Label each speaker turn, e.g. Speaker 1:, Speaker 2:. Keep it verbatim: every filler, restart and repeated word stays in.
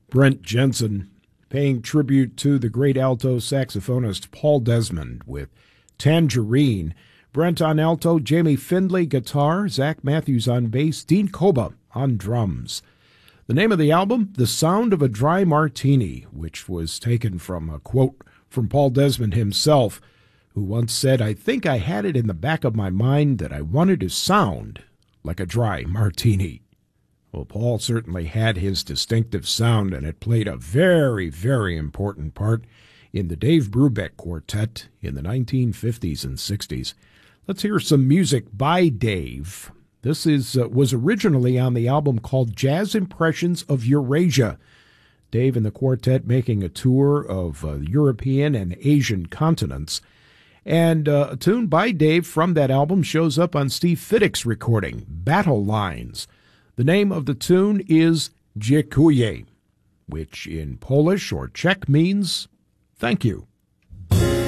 Speaker 1: Brent Jensen paying tribute to the great alto saxophonist Paul Desmond with Tangerine. Brent on alto, Jamie Findlay guitar, Zach Matthews on bass, Dean Koba on drums. The name of the album, The Sound of a Dry Martini, which was taken from a quote from Paul Desmond himself, who once said, "I think I had it in the back of my mind that I wanted to sound like a dry martini." Well, Paul certainly had his distinctive sound, and it played a very, very important part in the Dave Brubeck Quartet in the nineteen fifties and sixties. Let's hear some music by Dave. This is uh, was originally on the album called Jazz Impressions of Eurasia. Dave and the quartet making a tour of uh, European and Asian continents. And uh, a tune by Dave from that album shows up on Steve Fiddick's recording, Battle Lines. The name of the tune is Dziękuję, which in Polish or Czech means thank you.